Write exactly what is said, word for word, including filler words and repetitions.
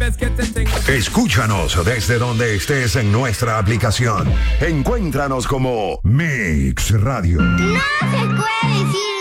sabes que te tengo. Escúchanos desde donde estés en nuestra aplicación. Encuéntranos como Mix Radio. No se puede decir